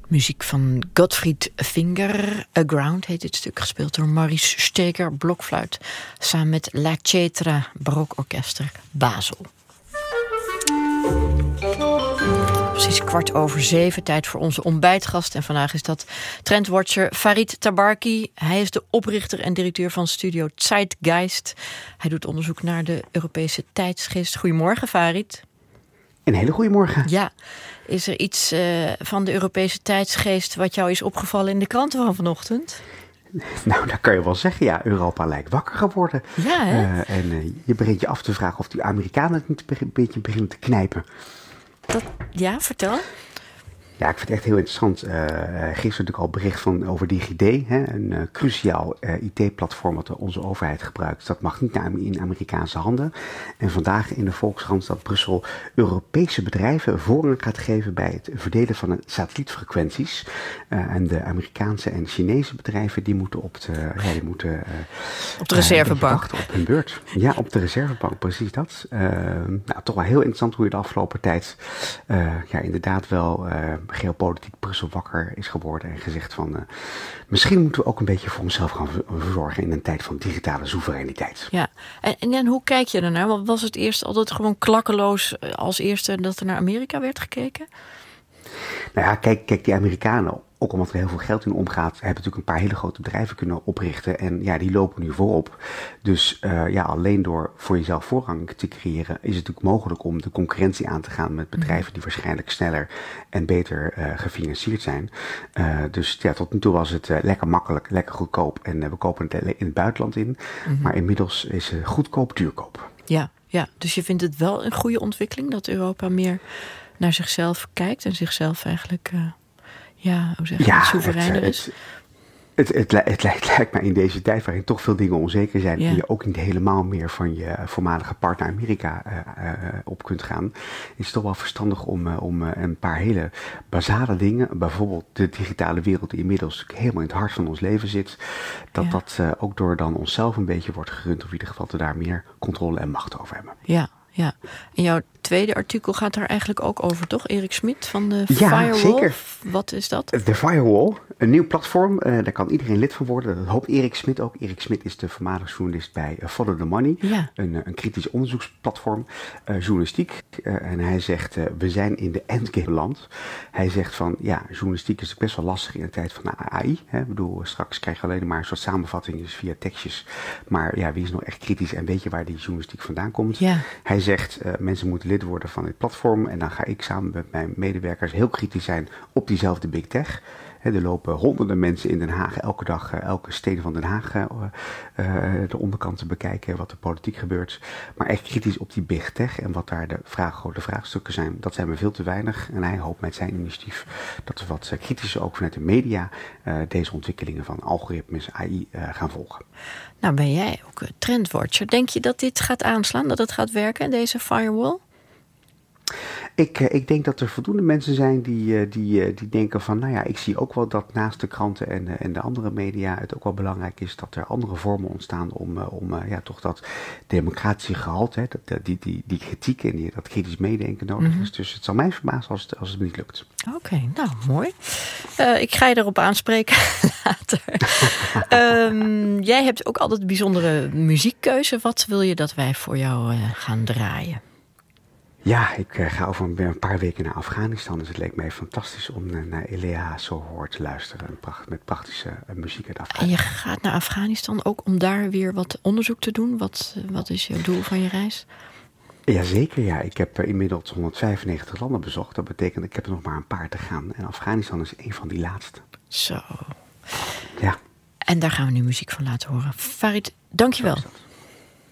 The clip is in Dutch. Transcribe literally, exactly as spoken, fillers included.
Muziek van Gottfried Finger. Aground heet dit stuk, gespeeld door Maurice Steger, blokfluit, samen met La Cetra, barokorkester Basel. Precies kwart over zeven, tijd voor onze ontbijtgast. En vandaag is dat trendwatcher Farid Tabarki. Hij is de oprichter en directeur van studio Zeitgeist. Hij doet onderzoek naar de Europese tijdsgeest. Goedemorgen, Farid. Een hele goede morgen. Ja, is er iets uh, van de Europese tijdsgeest wat jou is opgevallen in de kranten van vanochtend? Nou, dat kan je wel zeggen. Ja, Europa lijkt wakker geworden. Ja, hè? Uh, en uh, je begint je af te vragen of die Amerikanen het niet een beetje beginnen te knijpen. Dat, ja, vertel. Ja, ik vind het echt heel interessant. Uh, gisteren natuurlijk al bericht van over DigiD, hè, een uh, cruciaal uh, I T-platform wat onze overheid gebruikt. Dat mag niet naar in Amerikaanse handen. En vandaag in de Volkskrant dat Brussel Europese bedrijven voorrang gaat geven bij het verdelen van de satellietfrequenties. Uh, en de Amerikaanse en Chinese bedrijven die moeten op de, ja, die moeten, uh, op de reservebank. Uh, op hun beurt. Ja, op de reservebank, precies dat. Uh, nou, toch wel heel interessant hoe je de afgelopen tijd uh, ja, inderdaad wel Uh, geopolitiek Brussel wakker is geworden en gezegd van uh, misschien moeten we ook een beetje voor onszelf gaan verzorgen in een tijd van digitale soevereiniteit. Ja, en, en, en hoe kijk je ernaar? Want was het eerst altijd gewoon klakkeloos als eerste dat er naar Amerika werd gekeken? Nou ja, kijk, kijk die Amerikanen, ook omdat er heel veel geld in omgaat, hebben natuurlijk een paar hele grote bedrijven kunnen oprichten. En ja, die lopen nu voorop. Dus uh, ja, alleen door voor jezelf voorrang te creëren, is het natuurlijk mogelijk om de concurrentie aan te gaan met bedrijven die waarschijnlijk sneller en beter uh, gefinancierd zijn. Uh, dus ja, tot nu toe was het uh, lekker makkelijk, lekker goedkoop. En uh, we kopen het in het buitenland in. Mm-hmm. Maar inmiddels is het uh, goedkoop, duurkoop. Ja, ja, dus je vindt het wel een goede ontwikkeling dat Europa meer naar zichzelf kijkt en zichzelf eigenlijk Uh... Ja, hoe zeg je, ja, soevereiner het, is. Het, het, het, het, lijkt, lijkt mij in deze tijd waarin toch veel dingen onzeker zijn, ja. en je ook niet helemaal meer van je voormalige partner Amerika uh, uh, op kunt gaan, is het toch wel verstandig om, uh, om uh, een paar hele basale dingen, bijvoorbeeld de digitale wereld die inmiddels helemaal in het hart van ons leven zit, dat ja. dat uh, ook door dan onszelf een beetje wordt gerund, of in ieder geval dat we daar meer controle en macht over hebben. Ja. Ja, en jouw tweede artikel gaat daar eigenlijk ook over, toch? Erik Smit van de ja, Firewall. Zeker. Wat is dat? De Firewall, een nieuw platform. Uh, daar kan iedereen lid van worden. Dat hoopt Erik Smit ook. Erik Smit is de voormalig journalist bij uh, Follow the Money. Ja. Een, een kritisch onderzoeksplatform, uh, journalistiek. Uh, en hij zegt, uh, we zijn in de endgame beland. Hij zegt van, ja, journalistiek is best wel lastig in de tijd van de A I. Hè. Ik bedoel, straks krijg je alleen maar een soort samenvattingen via tekstjes. Maar ja, wie is nou echt kritisch en weet je waar die journalistiek vandaan komt? Ja. Hij zegt, uh, mensen moeten lid worden van dit platform. En dan ga ik samen met mijn medewerkers heel kritisch zijn op diezelfde big tech. He, er lopen honderden mensen in Den Haag elke dag, uh, elke steden van Den Haag, uh, uh, de onderkant te bekijken wat er politiek gebeurt. Maar echt kritisch op die big tech en wat daar de, vraag, grote vraagstukken zijn, dat zijn we veel te weinig. En hij hoopt met zijn initiatief dat we wat uh, kritischer ook vanuit de media uh, deze ontwikkelingen van algoritmes, A I uh, gaan volgen. Nou ben jij ook trendwatcher. Denk je dat dit gaat aanslaan, dat het gaat werken, deze firewall? Ik, ik denk dat er voldoende mensen zijn die, die, die denken van, nou ja, ik zie ook wel dat naast de kranten en, en de andere media het ook wel belangrijk is dat er andere vormen ontstaan om, om ja, toch dat democratische gehalte, dat, die, die, die kritiek en die, dat kritisch meedenken nodig is. Mm-hmm. Dus het zal mij verbazen als het, als het me niet lukt. Oké, okay, nou mooi. Uh, ik ga je erop aanspreken later. um, jij hebt ook altijd bijzondere muziekkeuze. Wat wil je dat wij voor jou uh, gaan draaien? Ja, ik uh, ga over een paar weken naar Afghanistan. Dus het leek mij fantastisch om uh, naar Elea Sohoor te luisteren. Pracht, met prachtige uh, muziek uit Afghanistan. En je gaat naar Afghanistan ook om daar weer wat onderzoek te doen? Wat, wat is je doel van je reis? Jazeker, ja. Ik heb uh, inmiddels honderdvijfennegentig landen bezocht. Dat betekent, ik heb er nog maar een paar te gaan. En Afghanistan is een van die laatste. Zo. Ja. En daar gaan we nu muziek van laten horen. Farid, dank je wel.